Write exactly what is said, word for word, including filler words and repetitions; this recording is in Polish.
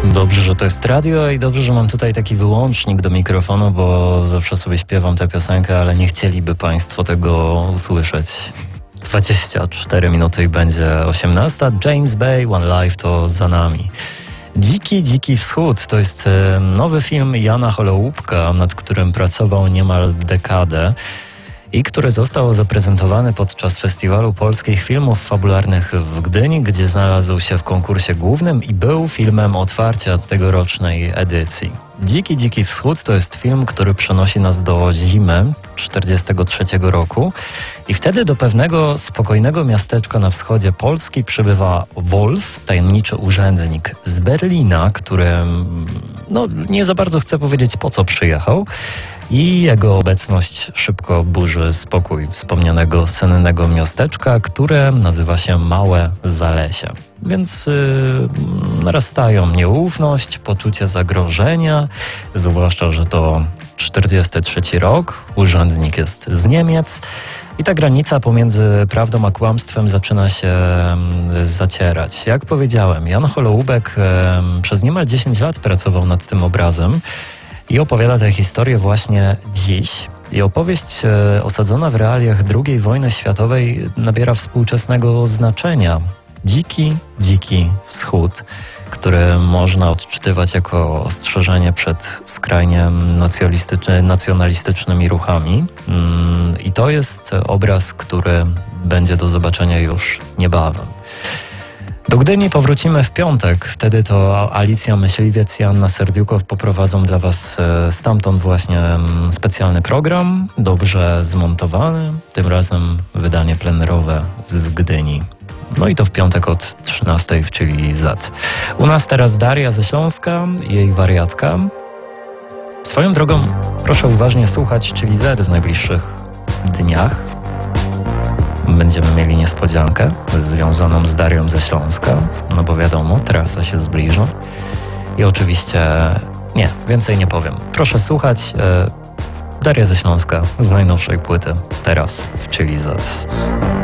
Dobrze, że to jest radio i dobrze, że mam tutaj taki wyłącznik do mikrofonu, bo zawsze sobie śpiewam tę piosenkę, ale nie chcieliby Państwo tego usłyszeć. dwadzieścia cztery minuty i będzie osiemnasta. James Bay, One Life to za nami. Dziki, dziki wschód to jest nowy film Jana Holoubka, nad którym pracował niemal dekadę i który został zaprezentowany podczas Festiwalu Polskich Filmów Fabularnych w Gdyni, gdzie znalazł się w konkursie głównym i był filmem otwarcia tegorocznej edycji. Dziki, dziki wschód to jest film, który przenosi nas do zimy czterdziestego trzeciego roku i wtedy do pewnego spokojnego miasteczka na wschodzie Polski przybywa Wolf, tajemniczy urzędnik z Berlina, który no, nie za bardzo chce powiedzieć, po co przyjechał, i jego obecność szybko burzy spokój wspomnianego sennego miasteczka, które nazywa się Małe Zalesie. Więc yy, narastają nieufność, poczucie zagrożenia, zwłaszcza, że to czterdziesty trzeci rok, urzędnik jest z Niemiec i ta granica pomiędzy prawdą a kłamstwem zaczyna się yy, zacierać. Jak powiedziałem, Jan Holoubek yy, przez niemal dziesięć lat pracował nad tym obrazem i opowiada tę historię właśnie dziś. I opowieść e, osadzona w realiach drugiej wojny światowej nabiera współczesnego znaczenia. Dziki, dziki wschód, który można odczytywać jako ostrzeżenie przed skrajnie nacjonalistyczny, nacjonalistycznymi ruchami. Mm, I to jest obraz, który będzie do zobaczenia już niebawem. Do Gdyni powrócimy w piątek. Wtedy to Alicja Myśliwiec i Anna Serdiukow poprowadzą dla Was stamtąd właśnie specjalny program, dobrze zmontowany, tym razem wydanie plenerowe z Gdyni. No i to w piątek od trzynastej w Chili Z. U nas teraz Daria ze Śląska, jej wariatka. Swoją drogą proszę uważnie słuchać Chili Z w najbliższych dniach. Będziemy mieli niespodziankę związaną z Darią ze Śląska, no bo wiadomo, trasa się zbliża. I oczywiście, nie, więcej nie powiem. Proszę słuchać e, Daria ze Śląska z najnowszej płyty teraz w Chili Z.